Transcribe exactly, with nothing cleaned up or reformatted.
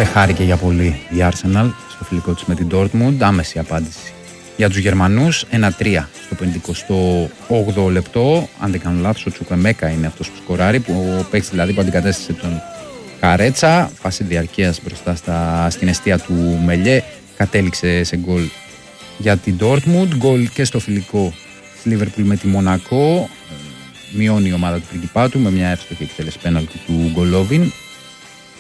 Δεν χάρηκε για πολύ η Arsenal στο φιλικό της με την Dortmund. Άμεση απάντηση για τους Γερμανούς. ένα τρία στο πενηκοστό όγδοο λεπτό. Αν δεν κάνω λάθος, ο Τσουκεμέκα είναι αυτός που σκοράρει, που ο παίκτης δηλαδή που αντικατέστησε τον Καρέτσα. Φάση διαρκείας μπροστά στα, στην εστία του Μελιέ. Κατέληξε σε γκολ για την Dortmund. Γκολ και στο φιλικό της Liverpool με τη Μονακό. Μειώνει η ομάδα του πριγκιπάτου με μια εύστοχη εκτέλεση πέναλτι του Γκολόβιν.